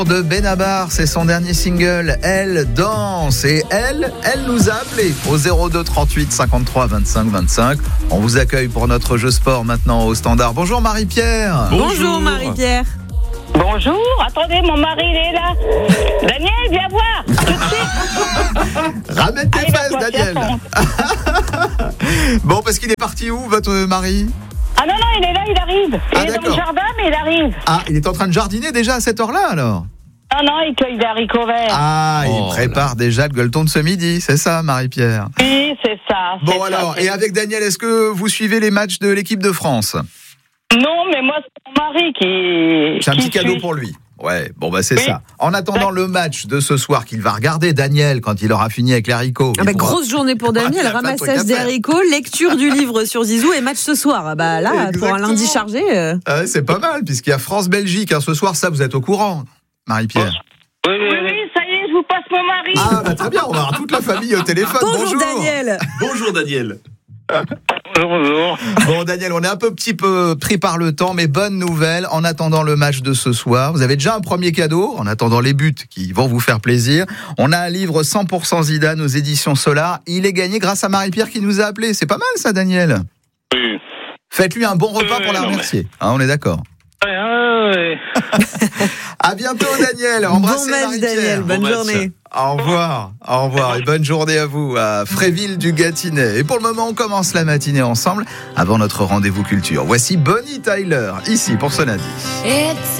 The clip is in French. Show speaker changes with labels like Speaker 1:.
Speaker 1: De Benabar, c'est son dernier single, Elle danse, et elle nous a appelé au 02 38 53 25 25. On vous accueille pour notre jeu sport maintenant au standard. Bonjour Marie-Pierre.
Speaker 2: Bonjour Marie-Pierre.
Speaker 3: Bonjour, attendez, mon mari il est là. Daniel, viens voir, tout de suite.
Speaker 1: Ramène tes
Speaker 3: Allez,
Speaker 1: fesses,
Speaker 3: va-toi,
Speaker 1: Daniel. Bon, parce qu'il est parti où, votre mari?
Speaker 3: Ah non, il est là, il arrive. Il est dans
Speaker 1: d'accord.
Speaker 3: le jardin, mais il arrive.
Speaker 1: Ah, il est en train de jardiner déjà à cette heure-là, alors?
Speaker 3: Non, il cueille des haricots verts.
Speaker 1: Ah, il prépare déjà le gueuleton de ce midi, c'est ça, Marie-Pierre?
Speaker 3: Oui, c'est ça.
Speaker 1: Bon,
Speaker 3: c'est
Speaker 1: alors,
Speaker 3: ça,
Speaker 1: et avec Daniel, est-ce que vous suivez les matchs de l'équipe de France?
Speaker 3: Non, mais moi, c'est mon mari qui...
Speaker 1: C'est un petit cadeau
Speaker 3: suit.
Speaker 1: pour lui. Ouais, bon bah c'est
Speaker 3: Oui.
Speaker 1: ça. En attendant le match de ce soir qu'il va regarder, Daniel, quand il aura fini avec les haricots.
Speaker 2: Ah bah, grosse journée pour Daniel,
Speaker 1: Il a plein de trucs
Speaker 2: ramassage
Speaker 1: à
Speaker 2: des
Speaker 1: faire.
Speaker 2: haricots, lecture du livre sur Zizou et match ce soir. Ah bah là, pour un lundi chargé.
Speaker 1: Ah ouais, c'est pas mal, puisqu'il y a France-Belgique ce soir, ça vous êtes au courant, Marie-Pierre.
Speaker 3: Oui, ça y est, je vous passe mon mari.
Speaker 1: Ah bah très bien, on va avoir toute la famille au téléphone.
Speaker 2: Bonjour Daniel.
Speaker 4: Bonjour Daniel.
Speaker 3: Bonjour.
Speaker 1: Bon Daniel, on est un petit peu pris par le temps, mais bonne nouvelle, en attendant le match de ce soir, vous avez déjà un premier cadeau, en attendant les buts qui vont vous faire plaisir. On a un livre 100% Zidane aux éditions Solar, il est gagné grâce à Marie-Pierre qui nous a appelé. C'est pas mal ça, Daniel.
Speaker 3: Oui.
Speaker 1: Faites-lui un bon repas pour la remercier, on est d'accord.
Speaker 3: Ouais.
Speaker 1: À bientôt Daniel, embrassez
Speaker 2: Bon match
Speaker 1: Marie-Pierre.
Speaker 2: Daniel, bonne
Speaker 4: Bon match.
Speaker 2: journée.
Speaker 1: Au revoir et bonne journée à vous à Fréville du Gâtinais. Et pour le moment, on commence la matinée ensemble avant notre rendez-vous culture. Voici Bonnie Tyler, ici pour Sonadis.